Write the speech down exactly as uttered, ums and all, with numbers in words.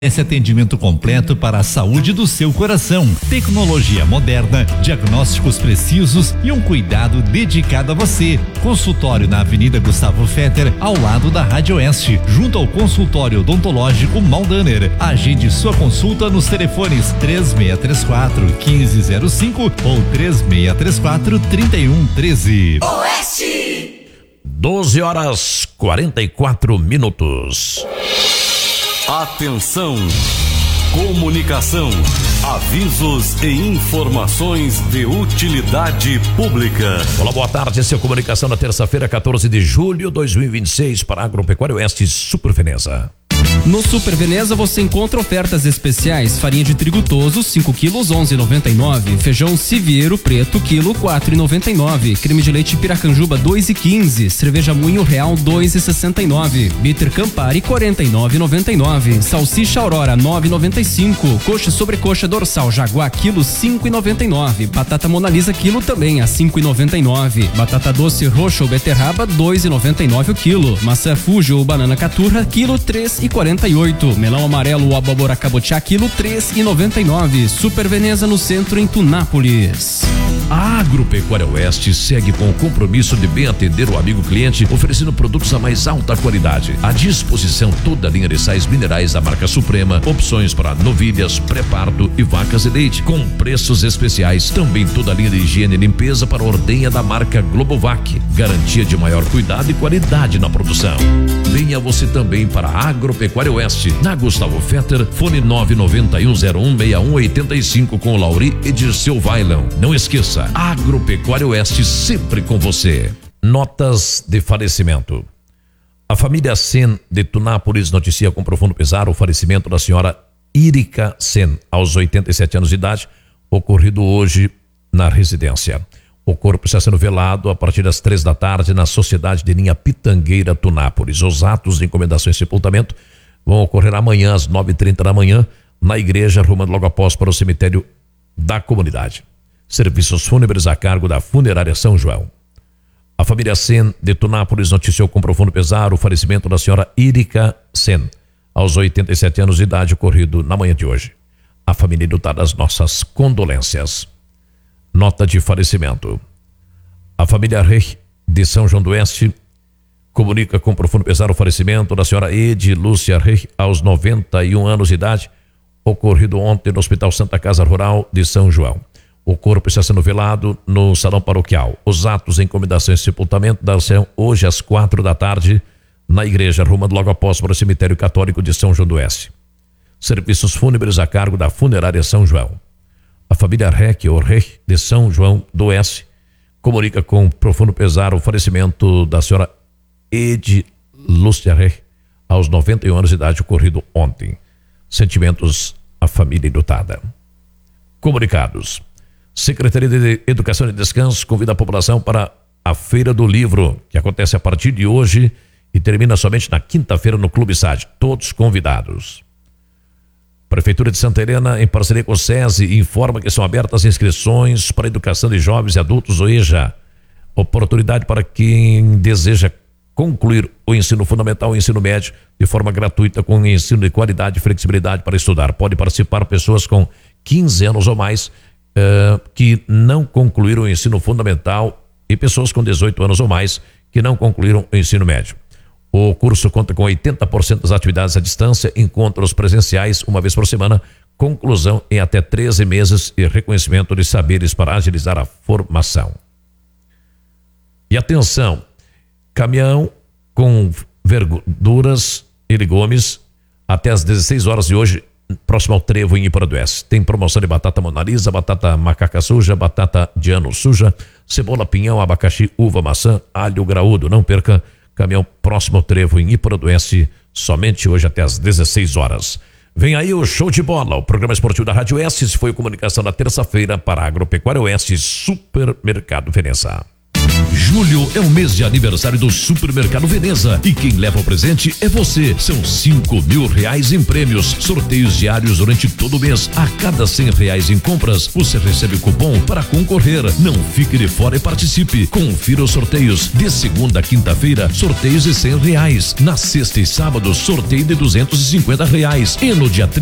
Esse atendimento completo para a saúde do seu coração, tecnologia moderna, diagnósticos precisos e um cuidado dedicado a você. Consultório na Avenida Gustavo Fetter, ao lado da Rádio Oeste, junto ao consultório odontológico Maldaner. Agende sua consulta nos telefones três seis três quatro, um cinco zero cinco ou três seis três quatro, três um um três. Oeste! doze horas quarenta e quatro minutos. Atenção! Comunicação, avisos e informações de utilidade pública. Olá, boa tarde, esse é a Comunicação na terça-feira, quatorze de julho de dois mil e vinte e seis, para a Agropecuária Oeste Super Veneza. No Super Veneza você encontra ofertas especiais: farinha de trigo toso cinco quilos onze e noventa e nove, feijão Siviero preto quilo quatro e noventa e nove, creme de leite Piracanjuba dois e quinze, cerveja Moinho Real dois e sessenta e nove, bitter Campari quarenta e nove e noventa e nove, salsicha Aurora nove e noventa e cinco, coxa sobrecoxa dorsal Jaguar quilo cinco e noventa e nove, batata Mona Lisa quilo também a cinco e noventa e nove, batata doce roxa ou beterraba dois e noventa e nove o quilo, maçã Fuji ou banana Caturra quilo três e quarenta e oito, melão amarelo ou abóbora cabotiá quilo três e noventa e nove. Super Veneza no centro em Tunápolis. A Agropecuária Oeste segue com o compromisso de bem atender o amigo cliente, oferecendo produtos a mais alta qualidade. À disposição toda a linha de sais minerais da marca Suprema, opções para novilhas, pré-parto e vacas de leite, com preços especiais. Também toda a linha de higiene e limpeza para a ordenha da marca Globovac, garantia de maior cuidado e qualidade na produção. Venha você também para a Agropecuária Oeste, na Gustavo Fetter, fone nove nove um zero um seis um oito cinco com o Lauri e Dirceu Vailão. Não esqueça, Agropecuária Oeste sempre com você. Notas de falecimento. A família Sen de Tunápolis noticia com profundo pesar o falecimento da senhora Irica Sen, aos oitenta e sete anos de idade, ocorrido hoje na residência. O corpo está sendo velado a partir das três da tarde na Sociedade de Linha Pitangueira, Tunápolis. Os atos de encomendação e sepultamento vão ocorrer amanhã às nove e trinta da manhã na igreja, rumando logo após para o cemitério da comunidade. Serviços fúnebres a cargo da Funerária São João. A família Sen de Tunápolis noticiou com profundo pesar o falecimento da senhora Irica Sen, aos oitenta e sete anos de idade, ocorrido na manhã de hoje. A família luta das nossas condolências. Nota de falecimento. A família Rei de São João do Oeste comunica com profundo pesar o falecimento da senhora Edi Lúcia Rei, aos noventa e um anos de idade, ocorrido ontem no Hospital Santa Casa Rural de São João. O corpo está sendo velado no salão paroquial. Os atos de encomendação e sepultamento darão hoje às quatro da tarde na igreja, rumando logo após para o cemitério católico de São João do Oeste. Serviços fúnebres a cargo da Funerária São João. A família Rec, ou Rei de São João do Oeste, comunica com profundo pesar o falecimento da senhora Edi Lúcia Rei, aos noventa e um anos de idade, ocorrido ontem. Sentimentos à família enlutada. Comunicados. Secretaria de Educação e Descanso convida a população para a Feira do Livro, que acontece a partir de hoje e termina somente na quinta-feira no Clube S A D. Todos convidados. Prefeitura de Santa Helena, em parceria com o SESI, informa que são abertas inscrições para a educação de jovens e adultos, ou EJA. Oportunidade para quem deseja concluir o ensino fundamental e o ensino médio de forma gratuita, com ensino de qualidade e flexibilidade para estudar. Pode participar pessoas com quinze anos ou mais uh, que não concluíram o ensino fundamental e pessoas com dezoito anos ou mais que não concluíram o ensino médio. O curso conta com oitenta por cento das atividades à distância, encontros presenciais uma vez por semana, conclusão em até treze meses e reconhecimento de saberes para agilizar a formação. E atenção, caminhão com verduras e legumes até às dezesseis horas de hoje, próximo ao Trevo em Iporã do Oeste. Tem promoção de batata Mona Lisa, batata macaca suja, batata de ano suja, cebola, pinhão, abacaxi, uva, maçã, alho graúdo. Não perca. Caminhão próximo ao Trevo em Iporã do Oeste, somente hoje até às dezesseis horas. Vem aí o Show de Bola, o programa esportivo da Rádio Oeste. Isso foi a comunicação da terça-feira para a Agropecuária Oeste Supermercado Veneza. Julho é o mês de aniversário do Supermercado Veneza e quem leva o presente é você. São cinco mil reais em prêmios, sorteios diários durante todo o mês. A cada cem reais em compras, você recebe cupom para concorrer. Não fique de fora e participe. Confira os sorteios. De segunda a quinta-feira, sorteios de cem reais. Na sexta e sábado, sorteio de duzentos e cinquenta reais. E no dia